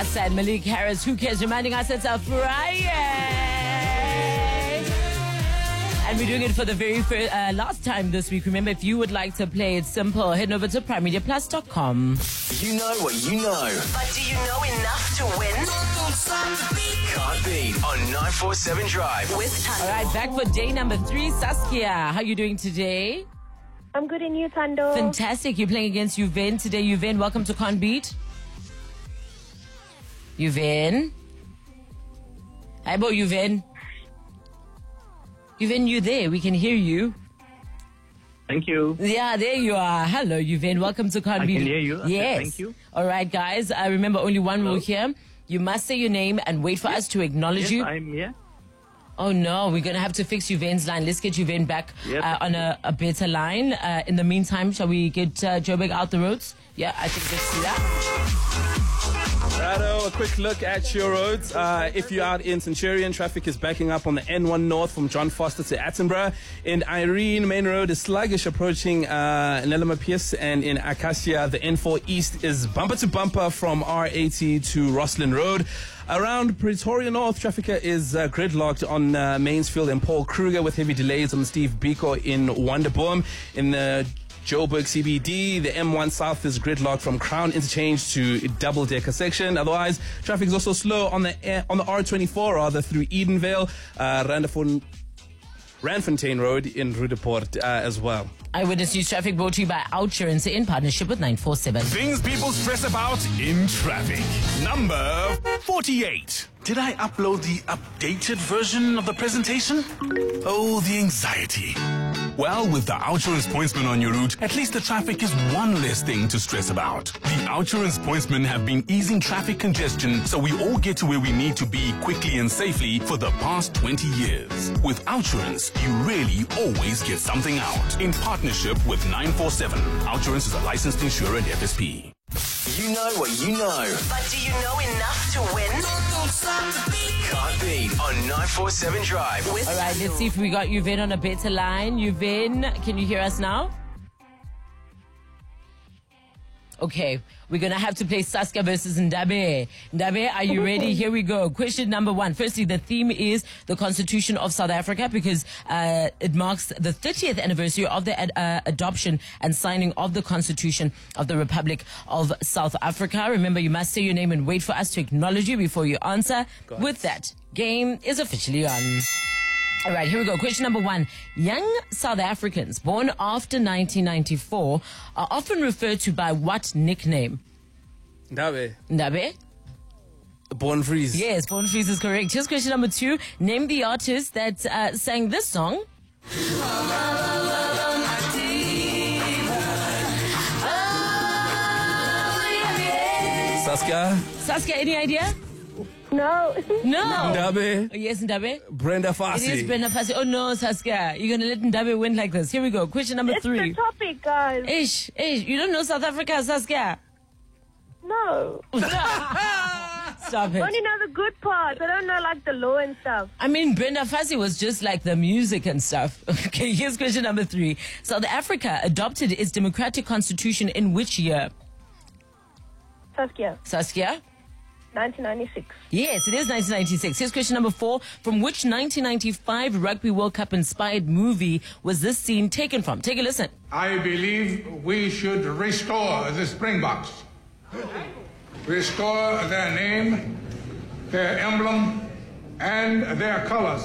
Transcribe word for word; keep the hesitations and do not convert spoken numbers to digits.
Asa and Malik Harris. Who cares? Reminding us it's a Friday. And we're doing it for the very first, uh, last time this week. Remember, if you would like to play, it's simple. Head over to prime media plus dot com. You know what you know. But do you know enough to win? Can't beat on nine four seven Drive. With Tando. All right, back for day number three. Saskia, how are you doing today? I'm good in you, Tando. Fantastic. You're playing against Uven today. Uven, welcome to Can't Beat. Uven. Hi, bo, Uven. Uven, you there? We can hear you. Thank you. Yeah, there you are. Hello, Uven. Welcome to Can't I Beat. can hear you. Okay, Yes. thank you. All right, guys. I remember only one Hello. rule here. You must say your name and wait for us to acknowledge Yes, you. I'm here. Oh no, we're gonna have to fix Uven's line. Let's get Uven back Yep. uh, on a, a better line. Uh, in the meantime, shall we get uh, Joburg out the roads? Yeah, I think let's do that. Righto, a quick look at your roads. Uh, if you're out in Centurion, traffic is backing up on the N one North from John Foster to Attenborough. In Irene, Main Road is sluggish approaching uh, Nelima Pierce, and in Acacia, the N four East is bumper to bumper from R eighty to Roslyn Road. Around Pretoria North, traffic is uh, gridlocked on uh, Mainsfield and Paul Kruger with heavy delays on Steve Biko in Wonderboom. In the Joburg C B D, the M one South is gridlocked from Crown Interchange to Double Decker section. Otherwise, traffic is also slow on the on the R twenty-four, rather through Edenvale, uh, Randafon, Randfontein Road in Rudeport uh, as well. Eyewitness News Traffic brought to you by Outsurance in partnership with nine four seven. Things people stress about in traffic. Number forty-eight. Did I upload the updated version of the presentation? Oh, the anxiety. Well, with the Outsurance pointsman on your route, at least the traffic is one less thing to stress about. The Outsurance pointsmen have been easing traffic congestion so we all get to where we need to be quickly and safely for the past twenty years. With Outsurance, you really always get something out. In partnership with nine four seven. Outsurance is a licensed insurer and F S P. You know what you know. But do you know enough to win? Can't beat on nine four seven Drive. With All right, let's see if we got Uven on a better line. Uven, can you hear us now? Okay, we're going to have to play Saskia versus Ndabe. Ndabe, are you ready? Here we go. Question number one. Firstly, the theme is the Constitution of South Africa because uh, it marks the thirtieth anniversary of the ad- uh, adoption and signing of the Constitution of the Republic of South Africa. Remember, you must say your name and wait for us to acknowledge you before you answer. With that, game is officially on. All right, here we go. Question number one. Young South Africans born after nineteen ninety-four are often referred to by what nickname? Ndabe, Ndabe? Born Freeze. Yes, Born Freeze is correct. Here's question number two. Name the artist that uh, sang this song. Saskia, Saskia, any idea? No. No. Ndabe, Oh, yes, Ndabe? Brenda It Fassie. is Brenda Fassie. Oh, no, Saskia. You're going to let Ndabe win like this. Here we go. Question number It's three. the topic, guys. Ish, ish. You don't know South Africa, Saskia? No. Stop it. Only know the good parts. I don't know, like, the law and stuff. I mean, Brenda Fassie was just like the music and stuff. Okay, here's question number three. South Africa adopted its democratic constitution in which year? Saskia, Saskia? nineteen ninety-six. Yes, it is nineteen ninety-six. Here's question number four. From which nineteen ninety-five Rugby World Cup inspired movie was this scene taken from? Take a listen. I believe we should restore the Springboks. Restore their name, their emblem, and their colors.